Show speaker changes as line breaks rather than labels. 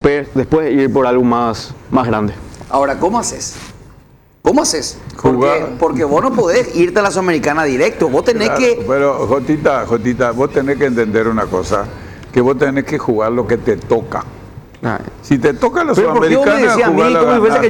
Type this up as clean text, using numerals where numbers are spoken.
después ir por algo más grande.
Ahora, ¿cómo haces? ¿Cómo haces?
Jugar.
Porque vos no podés irte a la Sudamericana directo, vos tenés
Claro,
que...
Pero, Jotita, vos tenés que entender una cosa, que vos tenés que jugar lo que te toca. Si te toca la
Pero ¿por qué vos me
Sudamericana,
decís a mí
jugar la
como si fuese
ganar.
que